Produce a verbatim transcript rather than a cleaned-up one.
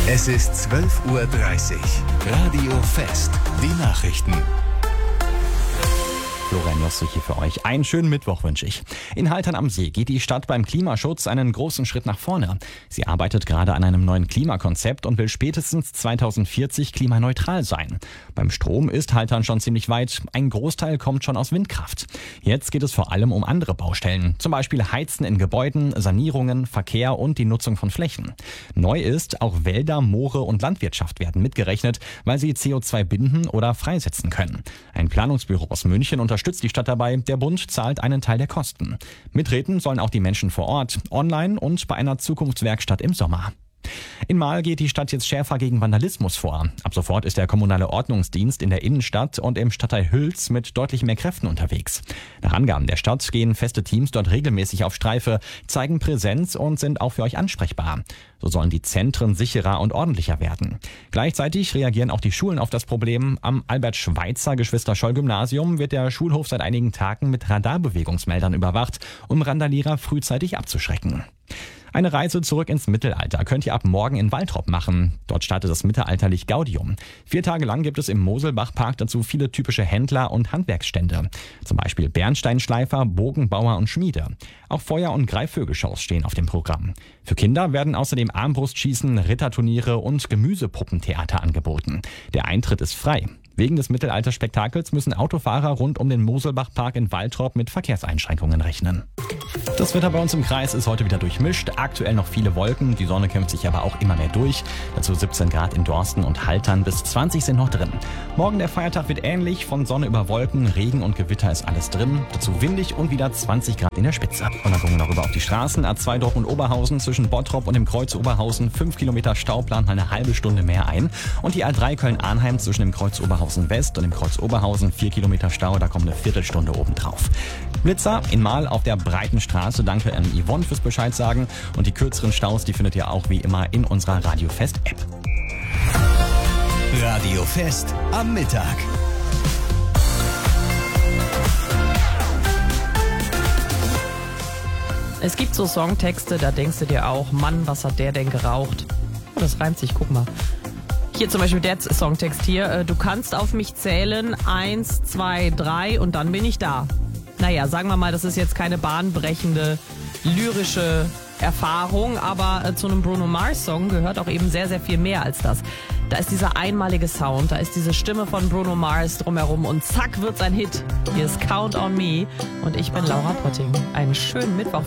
Es ist zwölf Uhr dreißig. Radio Fest. Die Nachrichten. Florian Josse hier für euch. Einen schönen Mittwoch wünsche ich. In Haltern am See geht die Stadt beim Klimaschutz einen großen Schritt nach vorne. Sie arbeitet gerade an einem neuen Klimakonzept und will spätestens zweitausendvierzig klimaneutral sein. Beim Strom ist Haltern schon ziemlich weit. Ein Großteil kommt schon aus Windkraft. Jetzt geht es vor allem um andere Baustellen. Zum Beispiel Heizen in Gebäuden, Sanierungen, Verkehr und die Nutzung von Flächen. Neu ist, auch Wälder, Moore und Landwirtschaft werden mitgerechnet, weil sie C O zwei binden oder freisetzen können. Ein Planungsbüro aus München unterstützt die Stadt dabei, der Bund zahlt einen Teil der Kosten. Mitreden sollen auch die Menschen vor Ort, online und bei einer Zukunftswerkstatt im Sommer. In Marl geht die Stadt jetzt schärfer gegen Vandalismus vor. Ab sofort ist der kommunale Ordnungsdienst in der Innenstadt und im Stadtteil Hüls mit deutlich mehr Kräften unterwegs. Nach Angaben der Stadt gehen feste Teams dort regelmäßig auf Streife, zeigen Präsenz und sind auch für euch ansprechbar. So sollen die Zentren sicherer und ordentlicher werden. Gleichzeitig reagieren auch die Schulen auf das Problem. Am Albert-Schweitzer-Geschwister-Scholl-Gymnasium wird der Schulhof seit einigen Tagen mit Radarbewegungsmeldern überwacht, um Randalierer frühzeitig abzuschrecken. Eine Reise zurück ins Mittelalter könnt ihr ab morgen in Waltrop machen. Dort startet das mittelalterlich Gaudium. Vier Tage lang gibt es im Moselbachpark dazu viele typische Händler und Handwerksstände. Zum Beispiel Bernsteinschleifer, Bogenbauer und Schmiede. Auch Feuer- und Greifvögelshows stehen auf dem Programm. Für Kinder werden außerdem Armbrustschießen, Ritterturniere und Gemüsepuppentheater angeboten. Der Eintritt ist frei. Wegen des Mittelalterspektakels müssen Autofahrer rund um den Moselbachpark in Waltrop mit Verkehrseinschränkungen rechnen. Das Wetter bei uns im Kreis ist heute wieder durchmischt. Aktuell noch viele Wolken, die Sonne kämpft sich aber auch immer mehr durch. Dazu siebzehn Grad in Dorsten und Haltern, bis zwanzig sind noch drin. Morgen der Feiertag wird ähnlich, von Sonne über Wolken, Regen und Gewitter ist alles drin. Dazu windig und wieder zwanzig Grad in der Spitze. Und dann gucken wir noch rüber auf die Straßen. A zwei Dortmund Oberhausen zwischen Bottrop und dem Kreuz Oberhausen. fünf Kilometer Stau, plant mal eine halbe Stunde mehr ein. Und die A drei Köln-Arnheim zwischen dem Kreuz Oberhausen West und dem Kreuz Oberhausen, vier Kilometer Stau, da kommt eine Viertelstunde obendrauf. Blitzer in Marl auf der Breiten Straße. Danke an Yvonne fürs Bescheid sagen. Und die kürzeren Staus, die findet ihr auch wie immer in unserer Radio Fest App. Radio Fest am Mittag. Es gibt so Songtexte, da denkst du dir auch, Mann, was hat der denn geraucht? Oh, das reimt sich, guck mal. Hier zum Beispiel der Songtext hier. Du kannst auf mich zählen, eins, zwei, drei und dann bin ich da. Naja, sagen wir mal, das ist jetzt keine bahnbrechende, lyrische Erfahrung, aber äh, zu einem Bruno Mars Song gehört auch eben sehr, sehr viel mehr als das. Da ist dieser einmalige Sound, da ist diese Stimme von Bruno Mars drumherum und zack wird's ein Hit. Hier ist Count on Me und ich bin Laura Potting. Einen schönen Mittwoch.